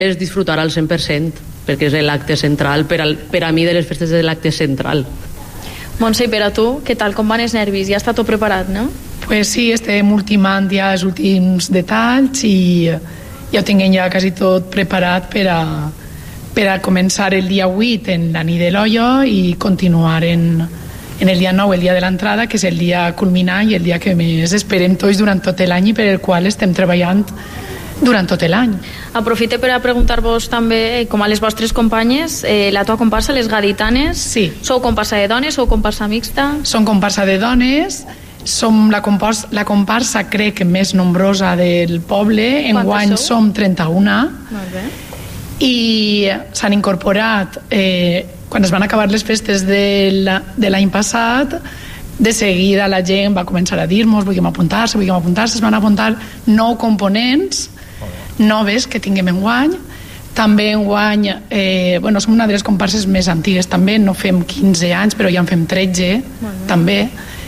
és disfrutar al 100%, perquè és l'acte central, per a mi de les festes és l'acte central. Montse, i per a tu, què tal, com van els nervis? Ja està tot preparat, no? Pues sí, estem ultimant ja els últims detalls i ja ho tinguem ja quasi tot preparat per a començar el dia 8 en la nit de l'Ollo i continuar en el dia 9, el dia de l'entrada, que és el dia culminant i el dia que més esperem tots durant tot l'any i per el qual estem treballant durant tot l'any. Aprofite per a preguntar-vos també, com a les vostres companyes, la tua comparsa, les gaditanes, sí. Sou comparsa de dones, sou comparsa mixta? Som comparsa de dones, som la comparsa crec més nombrosa del poble, enguany som 31. Molt bé. I s'han incorporat quan es van acabar les festes de l'any passat, de seguida la gent va començar a dir-nos volíem apuntar-se, es van apuntar 9 components noves que tinguem enguany. També enguany som una de les comparses més antigues també, no fem 15 anys però ja en fem 13 també,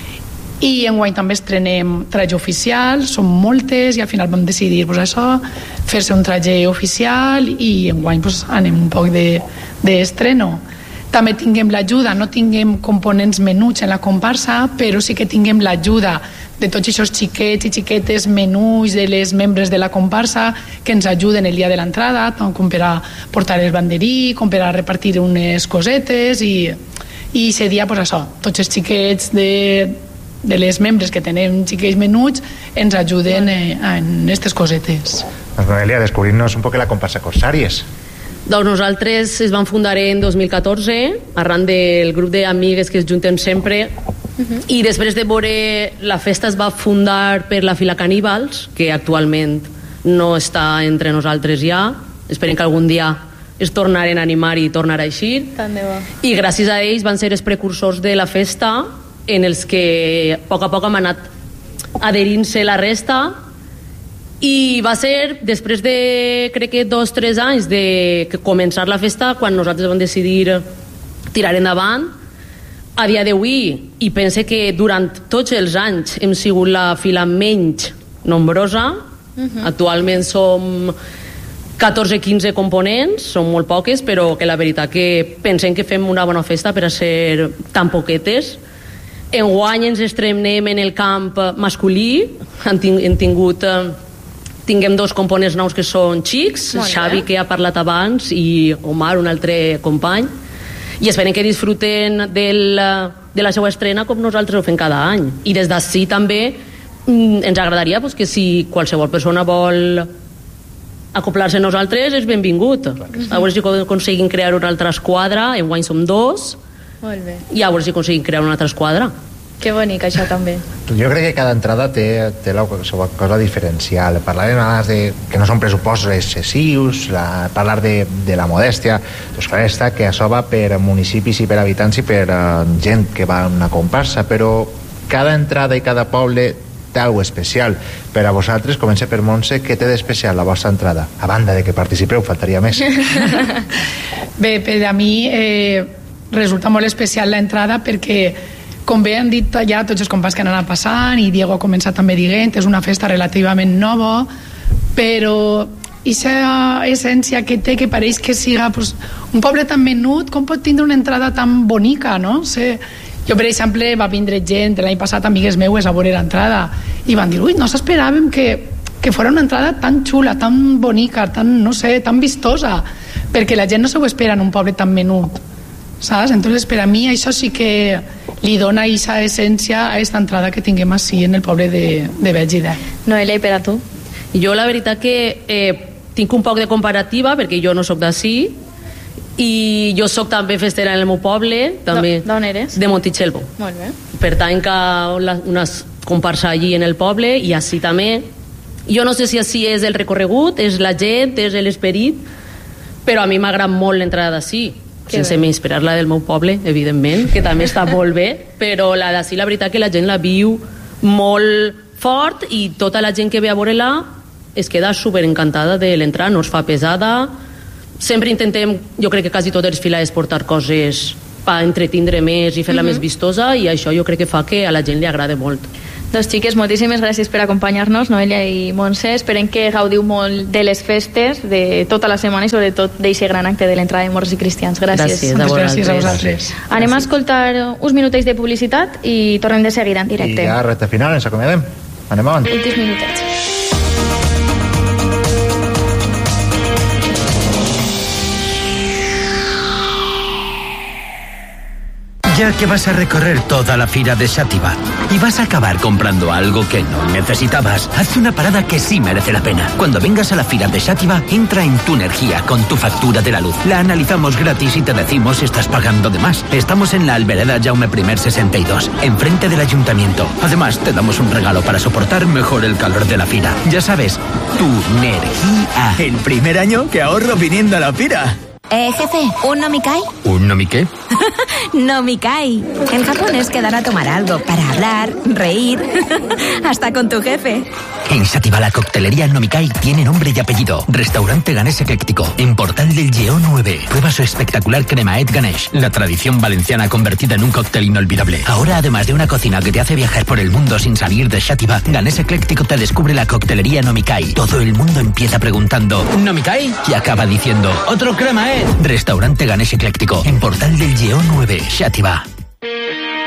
i enguany també estrenem traje oficial, són moltes i al final vam decidir fer-se un traje oficial i enguany anem un poc d'estreno. També tinguem l'ajuda, no tinguem components menuts en la comparsa, però sí que tinguem l'ajuda de tots aquests xiquets i xiquetes menuts de les membres de la comparsa que ens ajuden el dia de l'entrada, tant com per a portar el banderí, com per a repartir unes cosetes i aquest dia, tots els xiquets de les membres que tenen xiquets menuts ens ajuden en aquestes cosetes. Doncs Noelia, descobrir-nos un poc la comparsa Corsàries. Doncs nosaltres es van fundar en 2014 arran del grup d'amigues que es junten sempre i després de veure la festa es va fundar per la Fila Caníbals, que actualment no està entre nosaltres ja, esperem que algun dia es tornaren a animar i tornar a eixir, i gràcies a ells van ser els precursors de la festa en els que a poc hem anat adherint-se la resta. I va ser després de, crec que 2-3 anys de començar la festa quan nosaltres vam decidir tirar endavant. A dia d'avui, i pense que durant tots els anys hem sigut la fila menys nombrosa. Actualment som 14-15 components, són molt poques, però que la veritat que pensem que fem una bona festa per a ser tan poquetes. Enguany ens estrenem en el camp masculí, tinguem 2 components nous que són xics, Xavi, que ha parlat abans, i Omar, un altre company, i esperem que disfruten de la seva estrena com nosaltres ho fem cada any. I des d'ací també ens agradaria que si qualsevol persona vol acoplar-se a nosaltres és benvingut. A veure si aconseguim crear una altra esquadra, enguany som 2, i a veure si aconseguim crear una altra esquadra. Que bonic, això també. Jo crec que cada entrada té la seva cosa diferencial. Parlarem a vegades de que no són pressupostos excessius, parlar de la modèstia. Doncs clar està que això va per municipis i per habitants i per gent que va a una comparsa, però cada entrada i cada poble té alguna especial. Per a vosaltres, comença per Montse, què té d'especial la vostra entrada? A banda de que participeu, faltaria més. Bé, per a mi resulta molt especial l'entrada perquè, com bé han dit ja tots els companys que han anat passant, i Diego ha començat també dient, és una festa relativament nova, però aquesta essència que té, que pareix que siga un poble tan menut, com pot tindre una entrada tan bonica, no? Jo, per exemple, va vindre gent l'any passat, amigues meues, a veure l'entrada, i van dir, ui, no s'esperaven que fos una entrada tan xula, tan bonica, tan, no sé, tan vistosa, perquè la gent no s'ho espera en un poble tan menut, saps? Entonces, per a mi, això sí que li dona aquesta essència a aquesta entrada que tinguem així en el poble de Bèlgida. Noelia, i per a tu? Jo la veritat que tinc un poc de comparativa perquè jo no sóc d'ací i jo sóc també festera en el meu poble també. D'on eres? De Montitxelvo. Molt bé. Pertany que una comparsa allí en el poble i així també. Jo no sé si així és el recorregut, és la gent, és l'esperit, però a mi m'agrada molt l'entrada d'ací, sense menysprear la del meu poble, evidentment, que també està molt bé, però la d'ací la veritat que la gent la viu molt fort i tota la gent que ve a veure-la es queda superencantada de l'entrada, no es fa pesada. Sempre intentem, jo crec que quasi totes les filades, portar coses per entretindre més i fer-la més vistosa, i això jo crec que fa que a la gent li agrada molt. Doncs xiques, moltíssimes gràcies per acompanyar-nos, Noelia i Montse. Esperem que gaudiu molt de les festes, de tota la setmana i sobretot d'aquest gran acte de l'entrada de Morts i Cristians. Gràcies. Gràcies a vosaltres. Anem a escoltar uns minutets de publicitat i tornem de seguida en directe. I ja, recte final, ens acomiadem. Anem avant. Últims minutets. Ya que vas a recorrer toda la fira de Xàtiva y vas a acabar comprando algo que no necesitabas, haz una parada que sí merece la pena. Cuando vengas a la fira de Xàtiva, entra en Tu Energía con tu factura de la luz. La analizamos gratis y te decimos si estás pagando de más. Estamos en la Albereda Jaume I 62, enfrente del ayuntamiento. Además, te damos un regalo para soportar mejor el calor de la fira. Ya sabes, Tu Energía. El primer año que ahorro viniendo a la fira. Jefe, ¿un nomikai? ¿Un nomiqué? Nomikai. En Japón es quedar a tomar algo para hablar, reír, hasta con tu jefe. En Xàtiva la coctelería Nomikai tiene nombre y apellido. Restaurante Ganés Ecléctico, en Portal del Lleó 9. Prueba su espectacular cremaet Ganesh, la tradición valenciana convertida en un cóctel inolvidable. Ahora, además de una cocina que te hace viajar por el mundo sin salir de Xàtiva, Ganés Ecléctico te descubre la coctelería Nomikai. Todo el mundo empieza preguntando ¿Nomikai? Y acaba diciendo ¡otro cremaet! Restaurante Ganés Ecléctico, en Portal del Lleó 9, Xàtiva.